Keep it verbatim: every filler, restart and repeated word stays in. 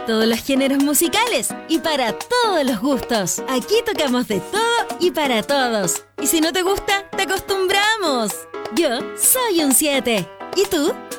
Todos los géneros musicales y para todos los gustos. Aquí tocamos de todo y para todos. Y si no te gusta, te acostumbramos. Yo soy un siete. ¿Y tú?